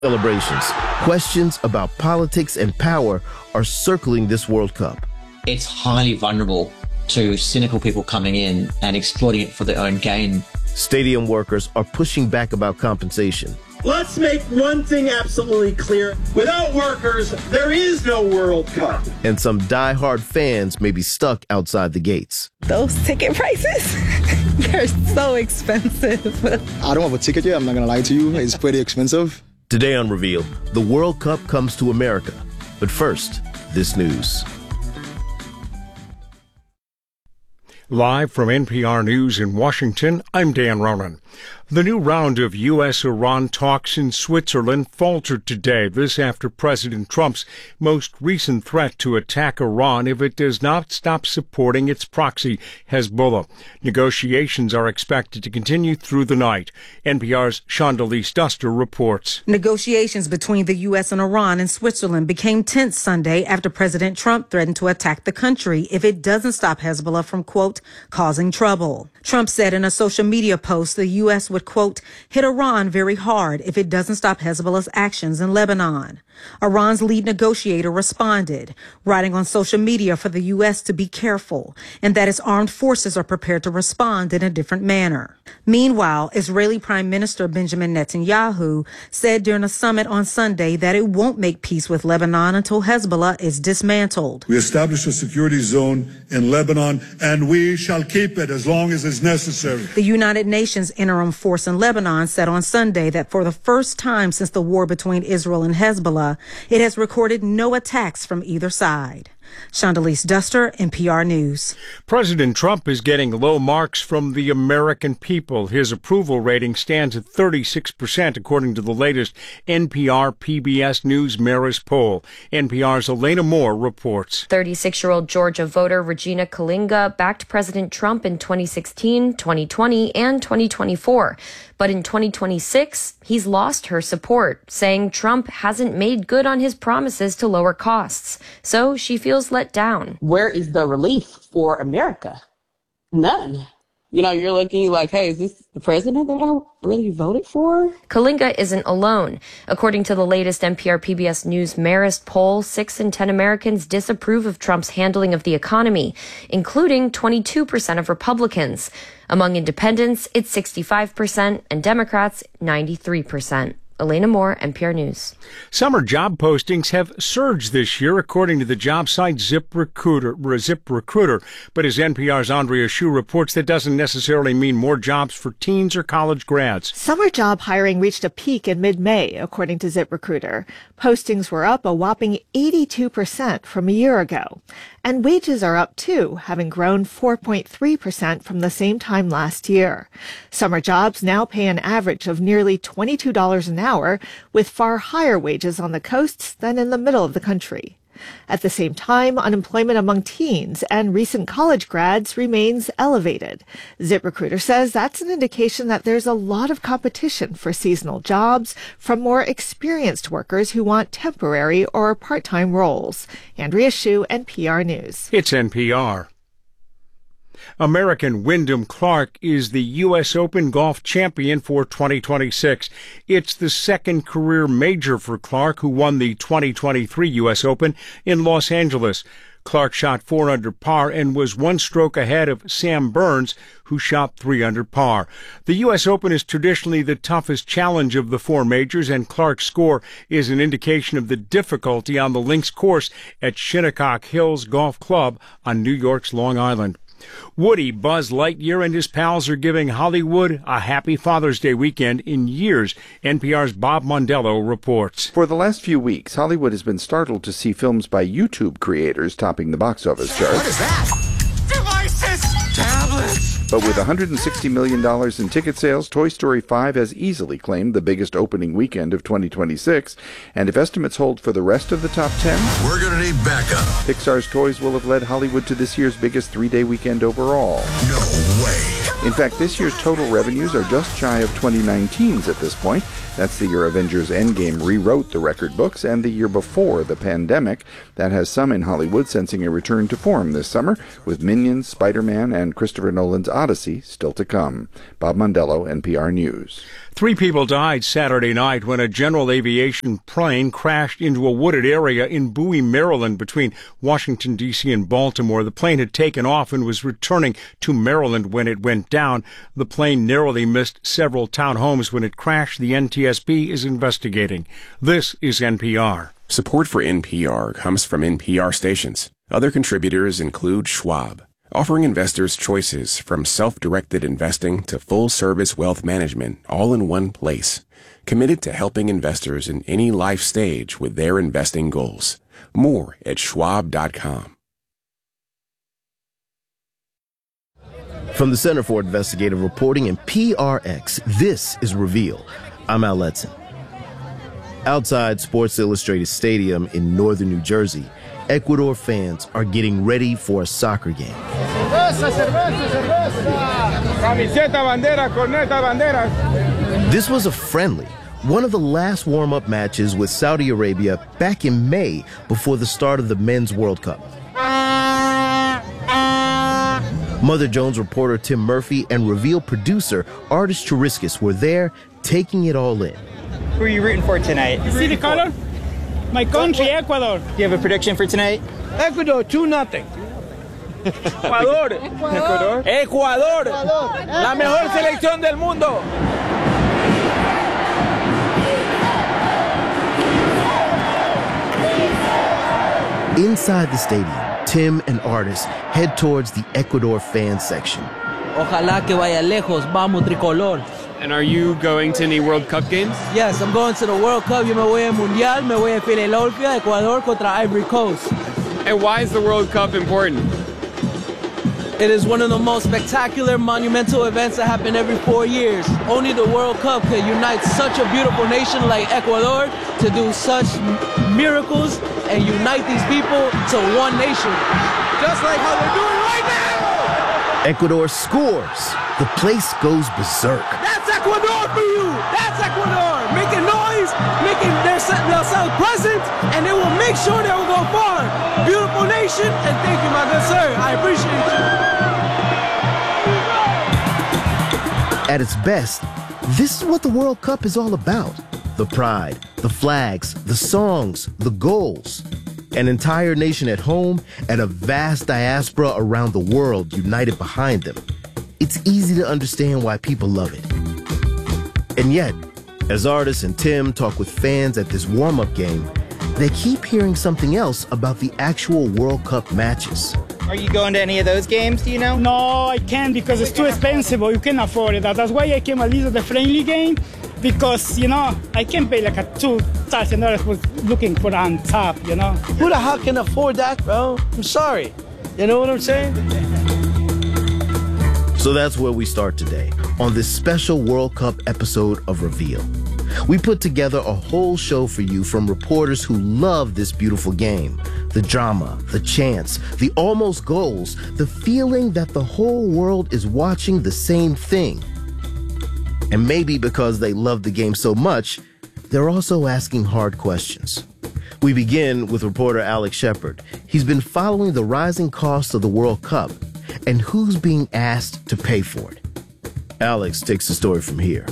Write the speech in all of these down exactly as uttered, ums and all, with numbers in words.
Celebrations. Questions about politics and power are circling this World Cup. It's highly vulnerable to cynical people coming in and exploiting it for their own gain. Stadium workers are pushing back about compensation. Let's make one thing absolutely clear. Without workers, there is no World Cup. And some die-hard fans may be stuck outside the gates. Those ticket prices, they're so expensive. I don't have a ticket yet. I'm not going to lie to you. It's pretty expensive. Today on Reveal, the World Cup comes to America. But first, this news. Live from N P R News in Washington, I'm Dan Ronan. The new round of U S Iran talks in Switzerland faltered today, this after President Trump's most recent threat to attack Iran if it does not stop supporting its proxy, Hezbollah. Negotiations are expected to continue through the night. N P R's Shondelise Duster reports. Negotiations between the U S and Iran in Switzerland became tense Sunday after President Trump threatened to attack the country if it doesn't stop Hezbollah from, quote, causing trouble. Trump said in a social media post the U S would, quote, hit Iran very hard if it doesn't stop Hezbollah's actions in Lebanon. Iran's lead negotiator responded, writing on social media for the U S to be careful and that its armed forces are prepared to respond in a different manner. Meanwhile, Israeli Prime Minister Benjamin Netanyahu said during a summit on Sunday that it won't make peace with Lebanon until Hezbollah is dismantled. We established a security zone in Lebanon, and we shall keep it as long as is necessary. The United Nations interim force in Lebanon said on Sunday that for the first time since the war between Israel and Hezbollah, it has recorded no attacks from either side. Shondelise Duster, N P R News. President Trump is getting low marks from the American people. His approval rating stands at thirty-six percent, according to the latest N P R P B S News Marist poll. N P R's Elena Moore reports. thirty-six-year-old Georgia voter Regina Kalinga backed President Trump in twenty sixteen, twenty twenty, and twenty twenty-four. But in twenty twenty-six, he's lost her support, saying Trump hasn't made good on his promises to lower costs. So she feels let down. Where is the relief for America? None. You know, you're looking like, hey, is this the president that I really voted for? Kalinga isn't alone. According to the latest N P R P B S News Marist poll, six in ten Americans disapprove of Trump's handling of the economy, including twenty-two percent of Republicans. Among independents, it's sixty-five percent, and Democrats, ninety-three percent. Elena Moore, N P R News. Summer job postings have surged this year, according to the job site ZipRecruiter. ZipRecruiter. But as N P R's Andrea Hsu reports, that doesn't necessarily mean more jobs for teens or college grads. Summer job hiring reached a peak in mid-May, according to ZipRecruiter. Postings were up a whopping eighty-two percent from a year ago. And wages are up, too, having grown four point three percent from the same time last year. Summer jobs now pay an average of nearly twenty-two dollars an hour, with far higher wages on the coasts than in the middle of the country. At the same time, unemployment among teens and recent college grads remains elevated. ZipRecruiter says that's an indication that there's a lot of competition for seasonal jobs from more experienced workers who want temporary or part-time roles. Andrea Hsu, N P R News. It's N P R. American Wyndham Clark is the U S Open golf champion for twenty twenty-six. It's the second career major for Clark, who won the twenty twenty-three U S Open in Los Angeles. Clark shot four under par and was one stroke ahead of Sam Burns, who shot three under par. The U S Open is traditionally the toughest challenge of the four majors, and Clark's score is an indication of the difficulty on the links course at Shinnecock Hills Golf Club on New York's Long Island. Woody, Buzz Lightyear, and his pals are giving Hollywood a happy Father's Day weekend in years. N P R's Bob Mondello reports. For the last few weeks, Hollywood has been startled to see films by YouTube creators topping the box office charts. What is that? Devices! Tablets! But with one hundred sixty million dollars in ticket sales, Toy Story five has easily claimed the biggest opening weekend of twenty twenty-six. And if estimates hold for the rest of the top ten, we're going to need backup. Pixar's Toys will have led Hollywood to this year's biggest three-day weekend overall. No way. In fact, this year's total revenues are just shy of twenty nineteen's at this point. That's the year Avengers Endgame rewrote the record books, and the year before the pandemic. That has some in Hollywood sensing a return to form this summer, with Minions, Spider-Man, and Christopher Nolan's Odyssey still to come. Bob Mondello, N P R News. Three people died Saturday night when a general aviation plane crashed into a wooded area in Bowie, Maryland, between Washington, D C and Baltimore. The plane had taken off and was returning to Maryland when it went down. The plane narrowly missed several townhomes when it crashed. The N T S B is investigating. This is N P R. Support for N P R comes from N P R stations. Other contributors include Schwab, offering investors choices from self-directed investing to full-service wealth management all in one place. Committed to helping investors in any life stage with their investing goals. More at schwab dot com. From the Center for Investigative Reporting and P R X, this is Reveal. I'm Al Letson. Outside Sports Illustrated Stadium in northern New Jersey, Ecuador fans are getting ready for a soccer game. This was a friendly, one of the last warm-up matches with Saudi Arabia back in May before the start of the Men's World Cup. Mother Jones reporter Tim Murphy and Reveal producer Artis Chiriskis were there taking it all in. Who are you rooting for tonight? You see the color? My country, Ecuador. Do you have a prediction for tonight? Ecuador, two nothing. Ecuador. Ecuador. Ecuador. La mejor selección del mundo. Inside the stadium, Tim and Artis head towards the Ecuador fan section. Ojalá que vaya lejos, vamos tricolor. And are you going to any World Cup games? Yes, I'm going to the World Cup. Yo me voy a Mundial, me voy a Philadelphia, Ecuador contra Ivory Coast. And why is the World Cup important? It is one of the most spectacular, monumental events that happen every four years. Only the World Cup can unite such a beautiful nation like Ecuador to do such miracles and unite these people to one nation. Just like how they're doing right now! Ecuador scores. The place goes berserk. That's Ecuador for you! That's Ecuador! Making noise, making their, themselves present, and they will make sure they will go far. Beautiful nation, and thank you, my good sir. I appreciate you. At its best, this is what the World Cup is all about. The pride, the flags, the songs, the goals. An entire nation at home and a vast diaspora around the world united behind them. It's easy to understand why people love it. And yet, as Artis and Tim talk with fans at this warm-up game, they keep hearing something else about the actual World Cup matches. Are you going to any of those games, do you know? No, I can't because it's too expensive. You can't afford it. That's why I came at least at the friendly game because, you know, I can't pay like a two thousand dollars for looking for on top, you know? Who the hell can afford that, bro? I'm sorry. You know what I'm saying? So that's where we start today, on this special World Cup episode of Reveal. We put together a whole show for you from reporters who love this beautiful game. The drama, the chants, the almost goals, the feeling that the whole world is watching the same thing. And maybe because they love the game so much, they're also asking hard questions. We begin with reporter Alex Shepard. He's been following the rising cost of the World Cup and who's being asked to pay for it. Alex takes the story from here.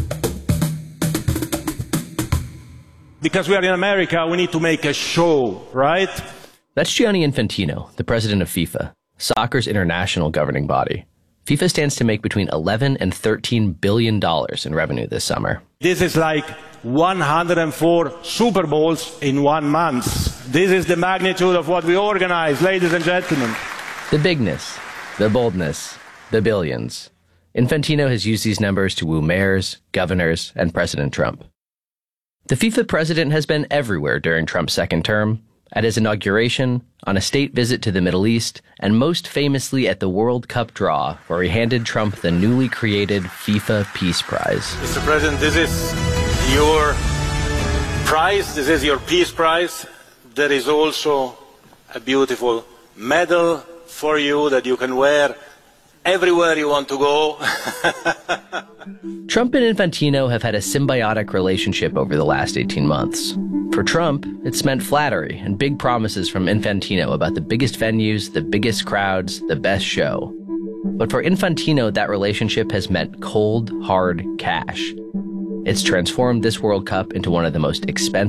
Because we are in America, we need to make a show, right? That's Gianni Infantino, the president of FIFA, soccer's international governing body. FIFA stands to make between eleven and thirteen billion dollars in revenue this summer. This is like one hundred four Super Bowls in one month. This is the magnitude of what we organize, ladies and gentlemen. The bigness, the boldness, the billions. Infantino has used these numbers to woo mayors, governors, and President Trump. The FIFA president has been everywhere during Trump's second term, at his inauguration, on a state visit to the Middle East, and most famously at the World Cup draw, where he handed Trump the newly created FIFA Peace Prize. Mister President, this is your prize. This is your Peace Prize. There is also a beautiful medal for you that you can wear everywhere you want to go. Trump and Infantino have had a symbiotic relationship over the last eighteen months. For Trump, it's meant flattery and big promises from Infantino about the biggest venues, the biggest crowds, the best show. But for Infantino, that relationship has meant cold, hard cash. It's transformed this World Cup into one of the most expensive